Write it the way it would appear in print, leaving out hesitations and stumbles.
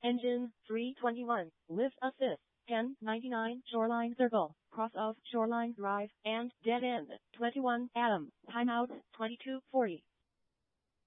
Engine 321. Lift assist 1099. Shoreline Circle. Cross of Shoreline Drive and dead end 21 Adam. Timeout 22:40.